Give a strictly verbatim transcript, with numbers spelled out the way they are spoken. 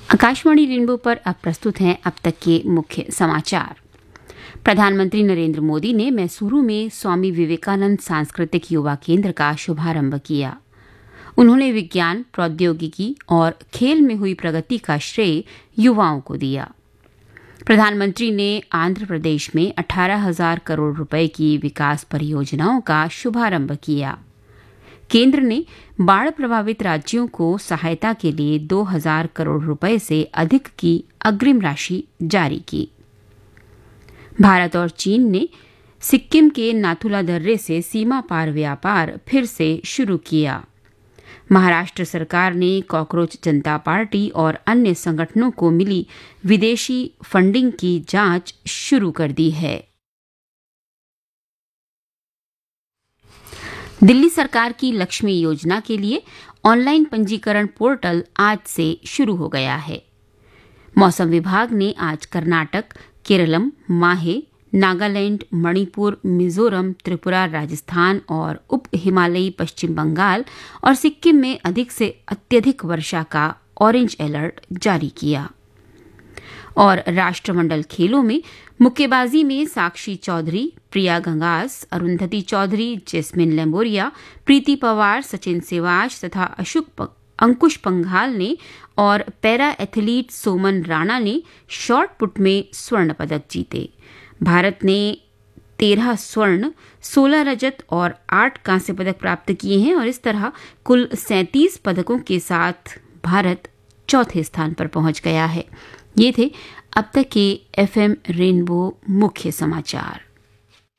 Akashvani rainbow पर अब प्रस्तुत हैं अब तक के मुख्य समाचार। प्रधानमंत्री नरेंद्र मोदी ने मैसूरू में स्वामी विवेकानंद सांस्कृतिक युवा केंद्र का शुभारंभ किया। उन्होंने विज्ञान, प्रौद्योगिकी और खेल में हुई प्रगति का श्रेय युवाओं को दिया। प्रधानमंत्री ने आंध्र प्रदेश में अठारह हजार करोड़ रुपए की विकास परियोजनाओं का शुभारंभ किया। केंद्र ने बाढ़ प्रभावित राज्यों को सहायता के लिए दो हजार करोड़ रुपए से अधिक की अग्रिम राशि जारी की। भारत और चीन ने सिक्किम के नाथुला दर्रे से सीमा पार व्यापार फिर से शुरू किया। महाराष्ट्र सरकार ने कॉकरोच जनता पार्टी और अन्य संगठनों को मिली विदेशी फंडिंग की जांच शुरू कर दी है। दिल्ली सरकार की लक्ष्मी योजना के लिए ऑनलाइन पंजीकरण पोर्टल आज से शुरू हो गया है। मौसम विभाग ने आज कर्नाटक, केरलम, माहे, नागालैंड, मणिपुर, मिजोरम, त्रिपुरा, राजस्थान और उप हिमालयी पश्चिम बंगाल और सिक्किम में अधिक से अत्यधिक वर्षा का ऑरेंज अलर्ट जारी किया। और राष्ट्रमंडल खेलों में मुक्केबाजी में साक्षी चौधरी, प्रिया गंगास, अरुंधति चौधरी, जेस्मिन लेम्बोरिया, प्रीति पवार, सचिन सेवाज तथा अशुक अंकुश पंघाल ने और पैरा एथलीट सोमन राणा ने शॉट पुट में स्वर्ण पदक जीते। भारत ने तेरह स्वर्ण, सोलह रजत और आठ कांस्य पदक प्राप्त किए हैं और इस तरह कुल सैंतीस पदकों के साथ भारत चौथे स्थान पर पहुंच गया है। ये थे अब तक के एफएम रेनबो मुख्य समाचार।